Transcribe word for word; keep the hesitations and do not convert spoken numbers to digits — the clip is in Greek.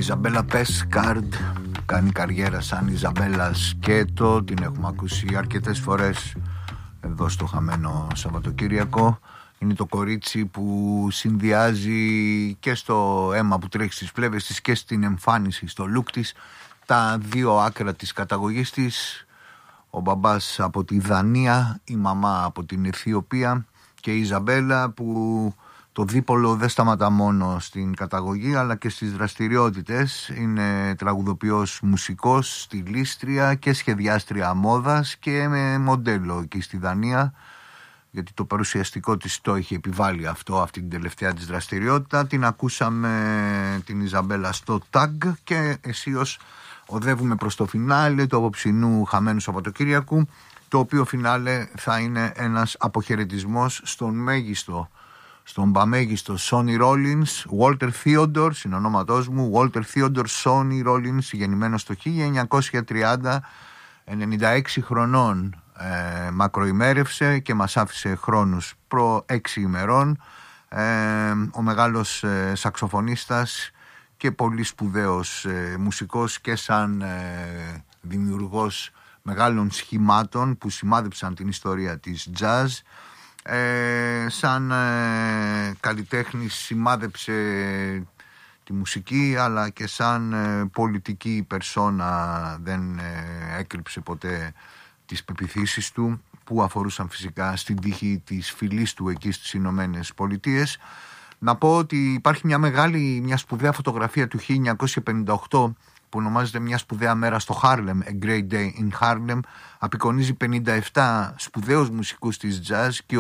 Ιζαμπέλα Πέσκαρντ κάνει καριέρα σαν Ιζαμπέλα Σκέτο. Την έχουμε ακούσει αρκετές φορές εδώ στο Χαμένο Σαββατοκύριακο. Είναι το κορίτσι που συνδυάζει και στο αίμα που τρέχει στις πλεύες της και στην εμφάνιση, στο look της, τα δύο άκρα της καταγωγής της. Ο μπαμπάς από τη Δανία, η μαμά από την Αιθιοπία και η Ιζαμπέλα που το δίπολο δεν σταματά μόνο στην καταγωγή αλλά και στις δραστηριότητες. Είναι τραγουδοποιός, μουσικός, στιλίστρια και σχεδιάστρια μόδας και με μοντέλο εκεί στη Δανία, γιατί το παρουσιαστικό της το έχει επιβάλει αυτό, αυτή την τελευταία της δραστηριότητα. Την ακούσαμε την Ιζαμπέλα στο Tag και αισίως οδεύουμε προς το φινάλε του απόψινού Χαμένου Σαββατοκύριακου, το οποίο φινάλε θα είναι ένας αποχαιρετισμός στον μέγιστο, στον παμέγιστο Sonny Rollins, Walter Theodore, συνονόματός μου, Walter Theodore Sonny Rollins, γεννημένος το χίλια εννιακόσια τριάντα, ενενήντα έξι χρονών, ε, μακροημέρευσε και μας άφησε χρόνους προ έξι ημερών. Ε, ο μεγάλος ε, σαξοφωνίστας και πολύ σπουδαίος ε, μουσικός και σαν ε, δημιουργός μεγάλων σχημάτων που σημάδεψαν την ιστορία της jazz. Ε, σαν ε, καλλιτέχνης σημάδεψε τη μουσική, αλλά και σαν ε, πολιτική περσόνα δεν ε, έκρυψε ποτέ τις πεποιθήσεις του, που αφορούσαν φυσικά στην τύχη της φυλής του εκεί στις Ηνωμένες Πολιτείες. Να πω ότι υπάρχει μια μεγάλη, μια σπουδαία φωτογραφία του χίλια εννιακόσια πενήντα οκτώ που ονομάζεται «Μια σπουδαία μέρα στο Harlem», A Great Day in Harlem. Απεικονίζει πενήντα επτά σπουδαίους μουσικούς της jazz και